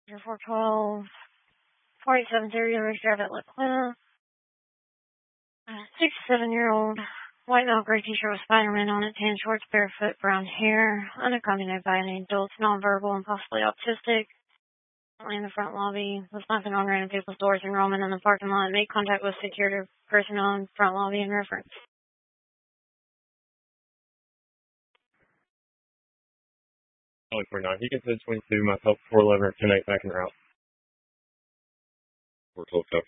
412, 4730, Ridge Drive at La Quinta. 67-year-old, white male, gray t-shirt with Spider-Man on it, tan shorts, barefoot, brown hair, unaccompanied by any adults, nonverbal and possibly autistic. In the front lobby, was knocking on random people's doors and roaming in the parking lot. Made contact with security personnel in front lobby in reference. Only 49. He gets 22, myself 411 or 10-8 back in route. 412 copy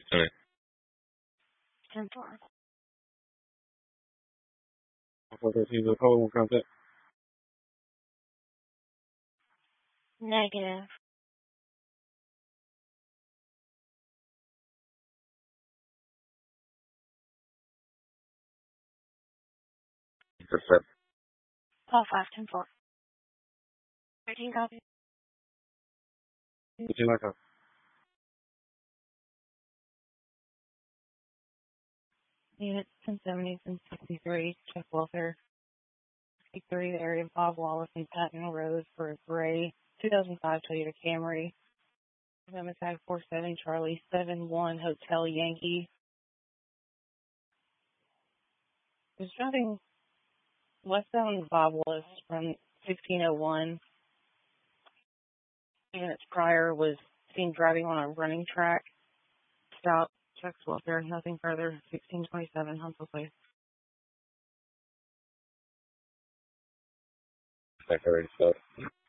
10-8. 10-4. 413 the call, we'll contact. Negative. Percent. Call 5-10-4. 13 copy. Would you like a Unit 1070 and 63, check welfare. 63, the area of Bob Wallace and Patton Rose for a gray 2005 Toyota Camry. November tag 47 Charlie 71 Hotel Yankee. Was driving westbound Bob Wallace from 1601. Minutes prior was seen driving on a running track. Stop, checks welfare, nothing further. 1627 Huntsville Place. Thank you, already stuff.